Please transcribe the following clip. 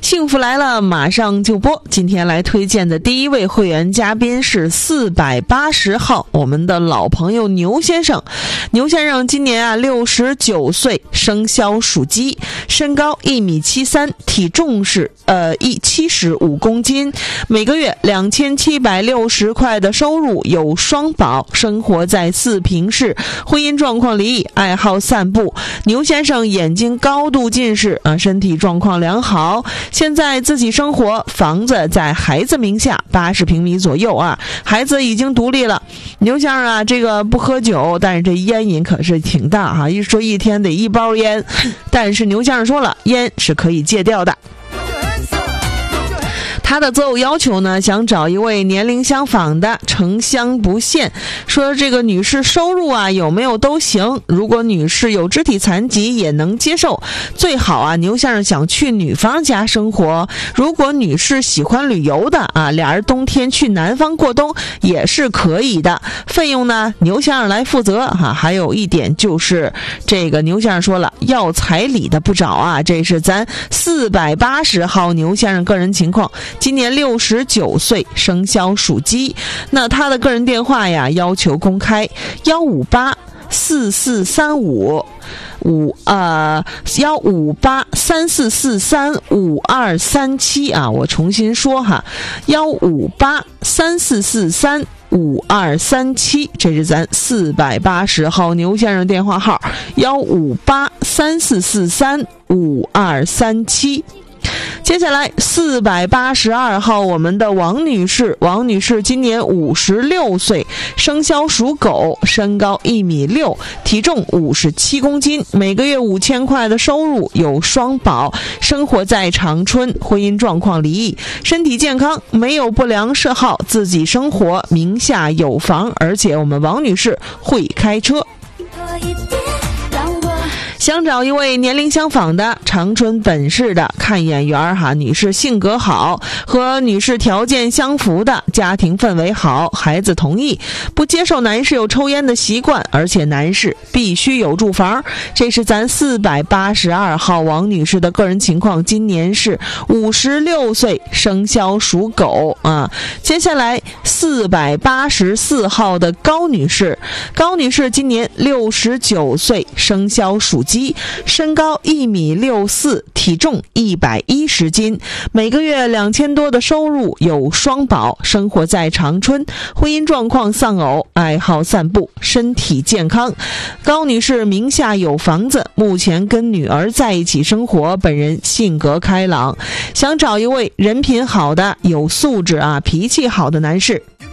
幸福来了，马上就播。今天来推荐的第一位会员嘉宾是480号，我们的老朋友牛先生。牛先生今年69岁，生肖属鸡，身高1.73米，体重是75公斤，每个月2760块的收入，有双保，生活在4平市，婚姻状况离异，爱好散步。牛先生眼睛高度近视身体状况良好，现在自己生活，房子在孩子名下，80平米左右孩子已经独立了。牛先生这个不喝酒，但是这烟瘾可是挺大说一天得1包烟，但是牛先生说了，烟是可以戒掉的。他的择偶要求呢，想找一位年龄相仿的，城乡不限。说这个女士收入有没有都行，如果女士有肢体残疾也能接受。最好牛先生想去女方家生活。如果女士喜欢旅游的俩人冬天去南方过冬也是可以的。费用呢，牛先生来负责还有一点就是这个牛先生说了，要彩礼的不找这是咱480号牛先生个人情况。今年69岁，生肖属鸡。那他的个人电话要求公开15834435237我重新说15834435237，这是咱480号牛先生电话号15834435237。接下来482号，我们的王女士。王女士今年56岁，生肖属狗，身高1.6米，体重57公斤，每个月5000块的收入，有双保，生活在长春，婚姻状况离异，身体健康，没有不良嗜好，自己生活，名下有房，而且我们王女士会开车。想找一位年龄相仿的，长春本市的，看眼缘女士性格好，和女士条件相符的，家庭氛围好，孩子同意，不接受男士有抽烟的习惯，而且男士必须有住房。这是咱482号王女士的个人情况，今年是56岁，生肖属狗接下来484号的高女士。高女士今年69岁，生肖属鸡，身高1.64米，体重110斤，每个月2000多的收入，有双保，生活在长春，婚姻状况丧偶，爱好散步，身体健康。高女士名下有房子，目前跟女儿在一起生活，本人性格开朗，想找一位人品好的，有素质脾气好的男士。